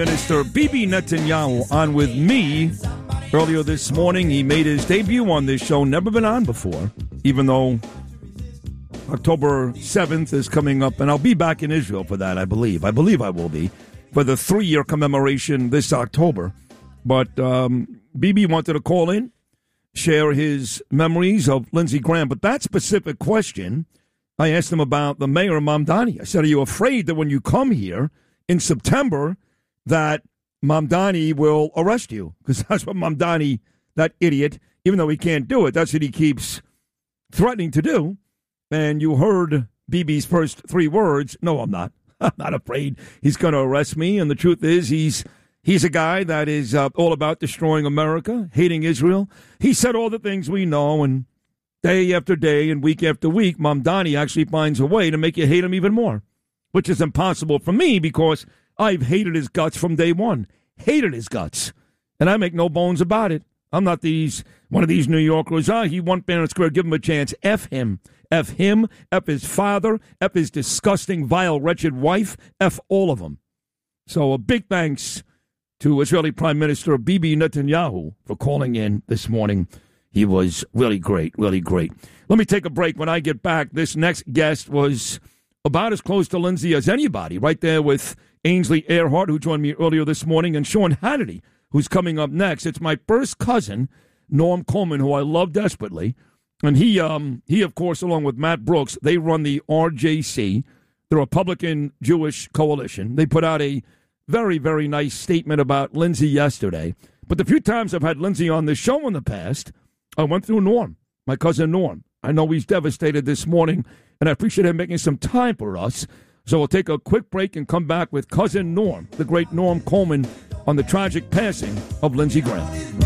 Minister Bibi Netanyahu on with me earlier this morning. He made his debut on this show, never been on before, even though October 7th is coming up, and I'll be back in Israel for that, I believe. I believe I will be, for the 3-year commemoration this October. But Bibi wanted to call in, share his memories of Lindsey Graham. But that specific question, I asked him about the mayor of Mamdani. I said, are you afraid that when you come here in September that Mamdani will arrest you? Because that's what Mamdani, that idiot, even though he can't do it, that's what he keeps threatening to do. And you heard Bibi's first 3 words. No, I'm not. I'm not afraid he's going to arrest me. And the truth is, he's a guy that is all about destroying America, hating Israel. He said all the things we know, and day after day and week after week, Mamdani actually finds a way to make you hate him even more, which is impossible for me because I've hated his guts from day one. Hated his guts. And I make no bones about it. I'm not one of these New Yorkers. He won fair and square. Give him a chance. F him. F him. F his father. F his disgusting, vile, wretched wife. F all of them. So a big thanks to Israeli Prime Minister Bibi Netanyahu for calling in this morning. He was really great, really great. Let me take a break. When I get back, this next guest was about as close to Lindsey as anybody, right there with Ainsley Earhart, who joined me earlier this morning, and Sean Hannity, who's coming up next. It's my first cousin, Norm Coleman, who I love desperately. And he, of course, along with Matt Brooks, they run the RJC, the Republican Jewish Coalition. They put out a very, very nice statement about Lindsey yesterday. But the few times I've had Lindsey on this show in the past, I went through Norm, my cousin Norm. I know he's devastated this morning, and I appreciate him making some time for us. So we'll take a quick break and come back with cousin Norm, the great Norm Coleman, on the tragic passing of Lindsey Graham.